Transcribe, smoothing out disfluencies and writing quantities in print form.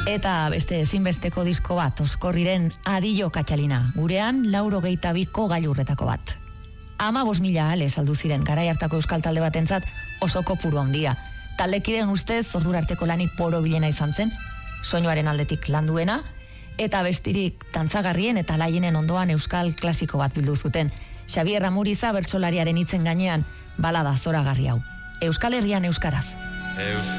Eta beste ezinbesteko disko bat, Oskorriren Adillo Katxalina, gurean 82ko gailurretako bat. 15.000 ale saldu ziren garai hartako euskal talde batentzat oso kopuru handia. Taldekideen ustez ordura arteko lanik borobilena izan zen, soinuaren aldetik landuena, eta bestirik dantzagarrien eta laienen ondoan euskal klasiko bat bildu zuten. Xabier Amuriza bertsolariaren hitzen gainean balada zoragarri hau. Euskal Herrian euskaraz.